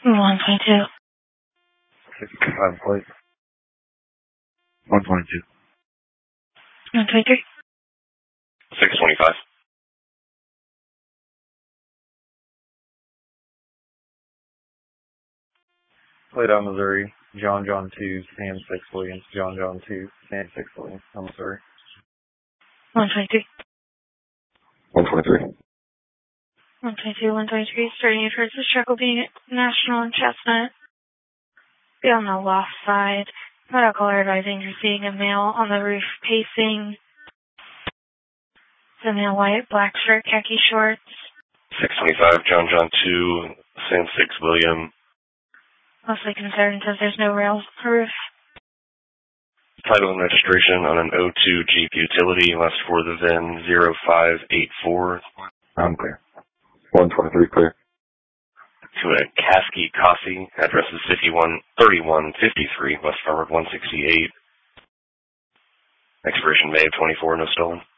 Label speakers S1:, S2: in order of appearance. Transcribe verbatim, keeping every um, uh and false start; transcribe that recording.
S1: one twenty-two.
S2: sixty-five plate. one twenty-two.
S1: one twenty-three.
S3: six twenty-five.
S2: Plate out Missouri. John John two, Sam six Williams. John John two, Sam six Williams. I'm Missouri.
S1: one twenty-three.
S3: one twenty-three.
S1: one twenty-two, one twenty-three, starting towards the Circle B National and Chestnut. Be on the loft side. Medical advising you're seeing a male on the roof pacing. The male white, black shirt, khaki shorts.
S3: six twenty-five, John John two, Sam six William.
S1: Mostly concerned because there's no rail roof.
S3: Title and registration on an O two Jeep Utility, last for the V I N zero five eight four.
S2: I'm clear.
S3: one twenty-three clear. To a Caskey Coffee, address is fifty-one thirty-one fifty-three, West Farmers one sixty-eight. Expiration May of twenty-four, no stolen.